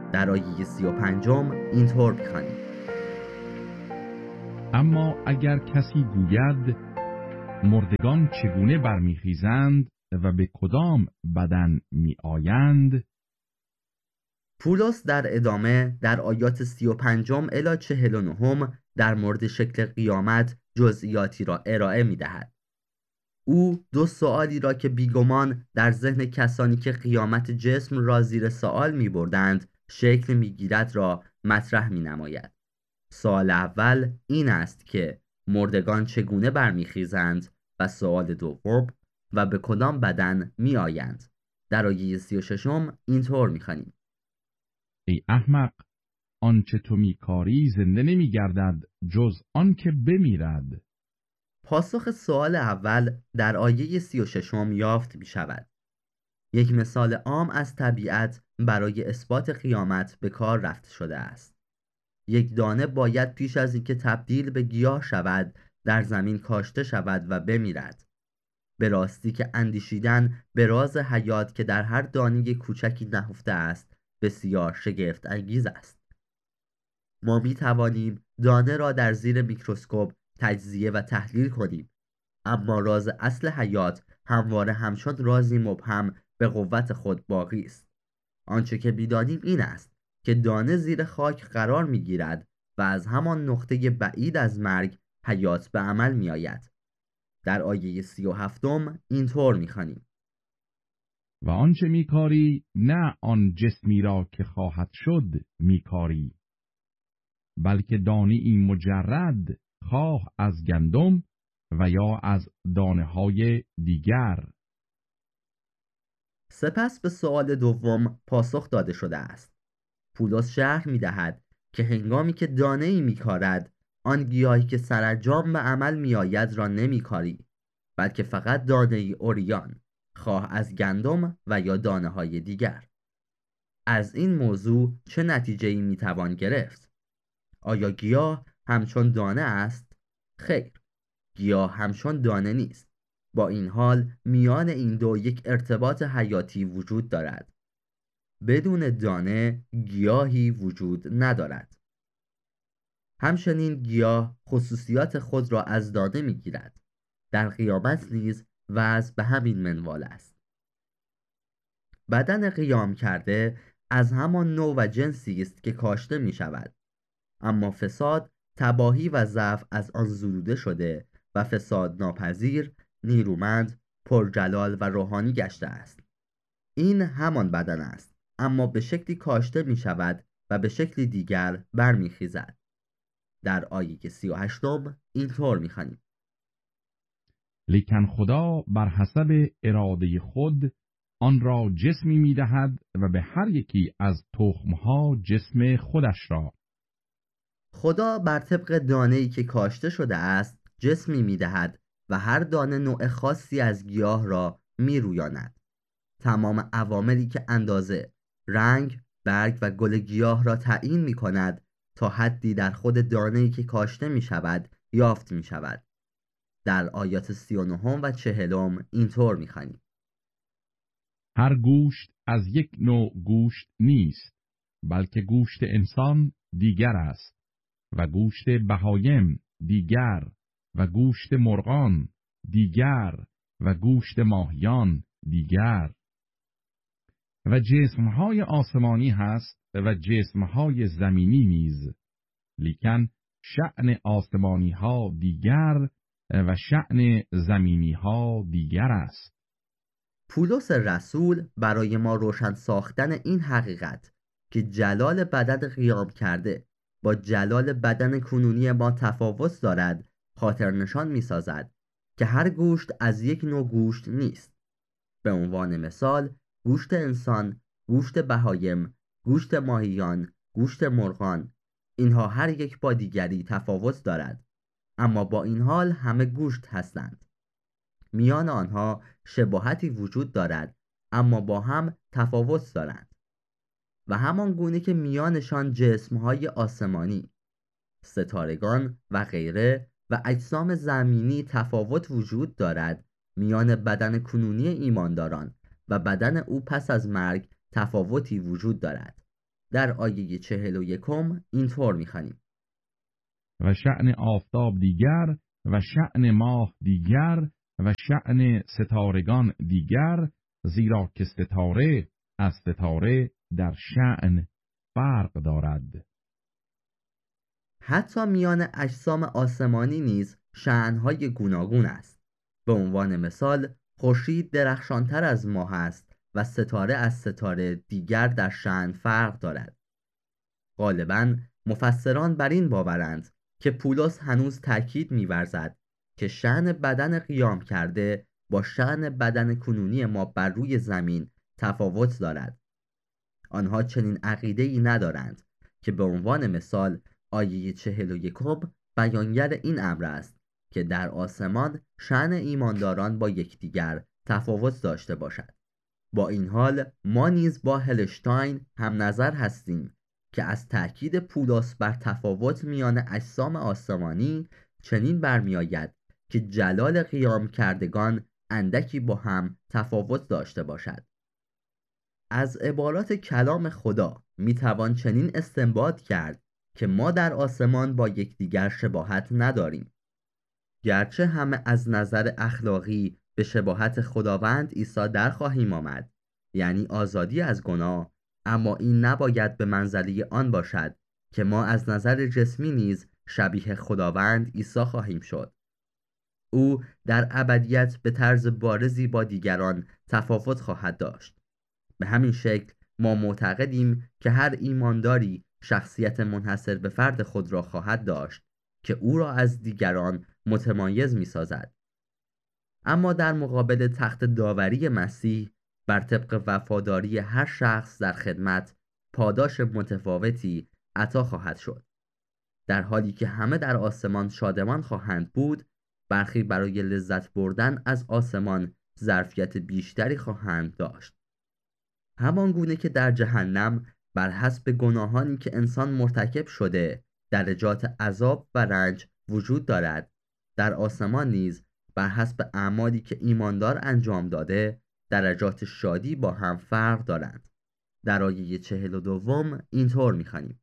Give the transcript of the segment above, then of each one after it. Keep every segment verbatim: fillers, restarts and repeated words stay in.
در آیه سی و پنجم اینطور می‌خوانیم: اما اگر کسی گوید مردگان چگونه برمیخیزند و به کدام بدن میآیند، پولس در ادامه در آیات سی و پنجم الی چهل و نهم در مورد شکل قیامت جزئیاتی را ارائه می دهد. او دو سؤالی را که بیگمان در ذهن کسانی که قیامت جسم را زیر سؤال می بردند شکل می گیرد را مطرح می نماید. سؤال اول این است که مردگان چگونه برمیخیزند و سؤال دوم و به کدام بدن می آیند. در آیه سی و ششم اینطور می خوانیم: ای احمق، آنچه تو میکاری زنده نمیگردد جز آنکه بمیرد. پاسخ سؤال اول در آیه سی و ششم یافت می شود. یک مثال عام از طبیعت برای اثبات قیامت به کار رفته شده است. یک دانه باید پیش از اینکه تبدیل به گیاه شود در زمین کاشته شود و بمیرد. به راستی که اندیشیدن به راز حیات که در هر دانه کوچکی نهفته است بسیار شگفت انگیز است. ما می توانیم دانه را در زیر میکروسکوپ تجزیه و تحلیل کنیم، اما راز اصل حیات همواره همچون رازی مبهم به قوت خود باقی است. آنچه که می‌دانیم این است که دانه زیر خاک قرار می‌گیرد و از همان نقطه بعید از مرگ حیات به عمل می‌آید. در آیه سی و هفتم اینطور می‌خوانیم: و آنچه میکاری نه آن جسمی را که خواهد شد میکاری، بلکه دانه این مجرد، خواه از گندم و یا از دانه های دیگر. سپس به سؤال دوم پاسخ داده شده است. پولس شرح می‌دهد که هنگامی که دانه‌ای می‌کارد، آن گیاهی که سرانجام به عمل می‌آید را نمی‌کاری، بلکه فقط دانه‌ای عریان، خواه از گندم و یا دانه‌های دیگر. از این موضوع چه نتیجه‌ای می‌توان گرفت؟ آیا گیاه همچون دانه است؟ خیر، گیاه همچون دانه نیست. با این حال میان این دو یک ارتباط حیاتی وجود دارد. بدون دانه گیاهی وجود ندارد. همچنین گیاه خصوصیات خود را از دانه می‌گیرد. در قیامت نیز وضع به همین منوال است. بدن قیام کرده از همان نوع و جنسی است که کاشته می شود، اما فساد، تباهی و ضعف از آن زدوده شده و فساد ناپذیر، نیرومند، پرجلال و روحانی گشته است. این همان بدن است، اما به شکلی کاشته می شود و به شکلی دیگر برمیخیزد. در آیه سی و هشتم اینطور می خوانیم: لیکن خدا بر حسب اراده خود آن را جسمی میدهد و به هر یکی از تخمها جسم خودش را. خدا بر طبق دانه‌ای که کاشته شده است جسمی می دهد و هر دانه نوع خاصی از گیاه را می رویاند. تمام عواملی که اندازه، رنگ، برگ و گل گیاه را تعیین می کند تا حدی در خود دانه‌ای که کاشته می شود یافت می شود. در آیات سی و نهم و چهلم اینطور می خوانیم: هر گوشت از یک نوع گوشت نیست، بلکه گوشت انسان دیگر است و گوشت بهایم دیگر و گوشت مرغان دیگر و گوشت ماهیان دیگر. و جسمهای آسمانی هست و جسمهای زمینی نیز، لیکن شأن آسمانی ها دیگر و شأن زمینی ها دیگر است. پولس رسول برای ما روشن ساختن این حقیقت که جلال بدن قیام کرده با جلال بدن کنونی ما تفاوت دارد خاطر نشان می سازد که هر گوشت از یک نوع گوشت نیست. به عنوان مثال گوشت انسان، گوشت بهایم، گوشت ماهیان، گوشت مرغان، اینها هر یک با دیگری تفاوت دارد، اما با این حال همه گوشت هستند. میان آنها شباهتی وجود دارد اما با هم تفاوت دارند. و همان گونه که میانشان جسمهای آسمانی، ستارگان و غیره و اجسام زمینی تفاوت وجود دارد، میان بدن کنونی ایمانداران و بدن او پس از مرگ تفاوتی وجود دارد. در آیه چهل و یکم اینطور می‌خوانیم: و شأن آفتاب دیگر و شأن ماه دیگر و شأن ستارگان دیگر، زیرا که ستاره از ستاره در شأن فرق دارد. حتی میان اجسام آسمانی نیز شأن‌های گوناگون است. به عنوان مثال، خورشید درخشانتر از ماه است و ستاره از ستاره دیگر در شأن فرق دارد. غالباً مفسران بر این باورند که پولس هنوز تأکید می‌ورزد که شأن بدن قیام کرده با شأن بدن کنونی ما بر روی زمین تفاوت دارد. آنها چنین عقیده‌ای ندارند که به عنوان مثال آیه چهل و یکم بیانگر این امر است که در آسمان شأن ایمانداران با یکدیگر تفاوت داشته باشد. با این حال ما نیز با هلشتاین هم نظر هستیم که از تأکید پولس بر تفاوت میان اجسام آسمانی چنین برمیآید که جلال قیام کردگان اندکی با هم تفاوت داشته باشد. از عبارات کلام خدا میتوان چنین استنباط کرد که ما در آسمان با یکدیگر شباهت نداریم. گرچه همه از نظر اخلاقی به شباهت خداوند عیسی در خواهیم آمد، یعنی آزادی از گناه، اما این نباید به منزله آن باشد که ما از نظر جسمی نیز شبیه خداوند عیسی خواهیم شد. او در ابدیت به طرز بارزی با دیگران تفاوت خواهد داشت. به همین شکل ما معتقدیم که هر ایمانداری شخصیت منحصر به فرد خود را خواهد داشت که او را از دیگران متمایز می سازد. اما در مقابل تخت داوری مسیح بر طبق وفاداری هر شخص در خدمت پاداش متفاوتی عطا خواهد شد. در حالی که همه در آسمان شادمان خواهند بود، برخی برای لذت بردن از آسمان ظرفیت بیشتری خواهند داشت. همان گونه که در جهنم بر حسب گناهانی که انسان مرتکب شده درجات عذاب و رنج وجود دارد، در آسمان نیز بر حسب اعمالی که ایماندار انجام داده درجات شادی با هم فرق دارند. در آیه چهل و دوم اینطور می‌خوانیم: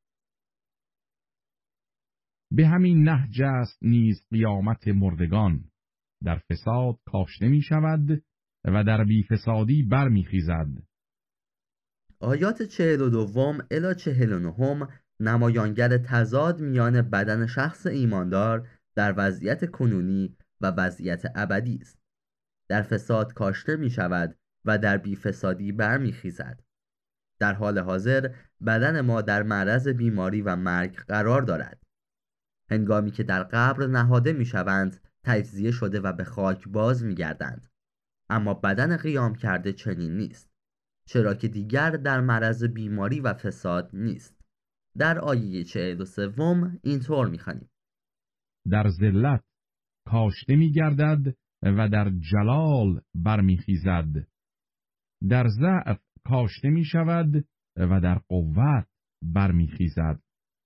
به همین نهج است نیز قیامت مردگان، در فساد کاشته می شود و در بی فسادی بر می خیزد. آیات چهل و دوم الی چهل و نهم نمایانگر تضاد میان بدن شخص ایماندار در وضعیت کنونی و وضعیت ابدی است. در فساد کاشته می شود و در بی فسادی بر می خیزد. در حال حاضر بدن ما در معرض بیماری و مرگ قرار دارد. هنگامی که در قبر نهاده می شوند تجزیه شده و به خاک باز می گردند. اما بدن قیام کرده چنین نیست، چرا که دیگر در معرض بیماری و فساد نیست. در آیه چهل و سوم اینطور می خوانیم: در ذلت کاشته می گردد و در جلال بر می خیزد. در ضعف کاشته می شود و در قوت بر می خیزد.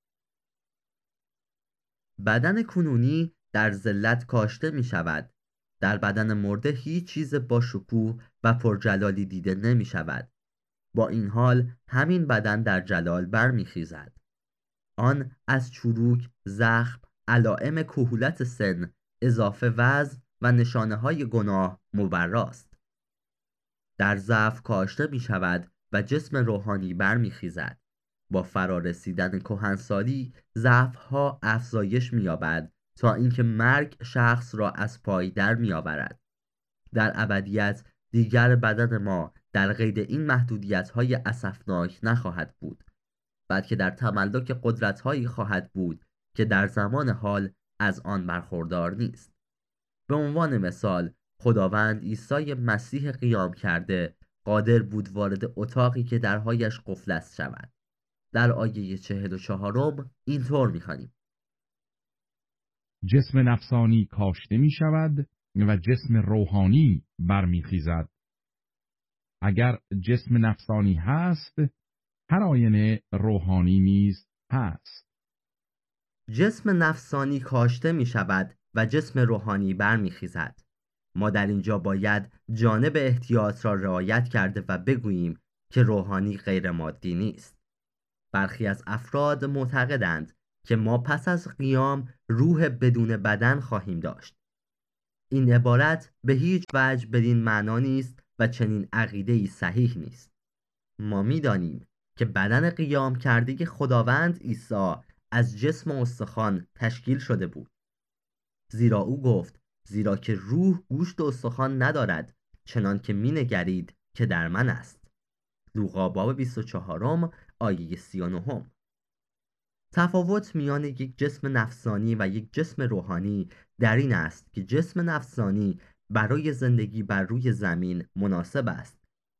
بدن کنونی در ذلت کاشته می شود. در بدن مرده هیچ چیز با شکوه و پرجلالی دیده نمی شود. با این حال همین بدن در جلال بر می خیزد. آن از چروک، زخم، علائم کهولت سن، اضافه وزن و نشانه های گناه مبراست. در ضعف کاشته می شود و جسم روحانی بر می خیزد. با فرارسیدن کهنسالی ضعف‌ها افزایش می‌یابد تا اینکه مرگ شخص را از پای در می‌آورد. در ابدیت دیگر بدن ما در قید این محدودیت‌های اسفناک نخواهد بود، بلکه در تملک قدرت‌هایی خواهد بود که در زمان حال از آن برخوردار نیست. به عنوان مثال، خداوند عیسی مسیح قیام کرده قادر بود وارد اتاقی که درهایش قفل است شود. در آیه چهل و چهارم اینطور می‌خوانیم: جسم نفسانی کاشته می شود و جسم روحانی برمی خیزد. اگر جسم نفسانی هست، هر آینه روحانی نیز هست. جسم نفسانی کاشته می شود و جسم روحانی برمی خیزد. ما در اینجا باید جانب احتیاط را رعایت کرده و بگوییم که روحانی غیر مادی نیست. برخی از افراد معتقدند که ما پس از قیام روح بدون بدن خواهیم داشت. این عبارت به هیچ وجه بدین معنا نیست و چنین عقیده‌ای صحیح نیست. ما می‌دانیم که بدن قیام کرده خداوند عیسی از جسم و استخوان تشکیل شده بود. زیرا او گفت: زیرا که روح گوشت و استخوان ندارد، چنان که می‌نگرید که در من است. لوقا باب بیست و چهار آیه سی و نه. تفاوت میان یک جسم نفسانی و یک جسم روحانی در این است که جسم نفسانی برای زندگی بر روی زمین مناسب است،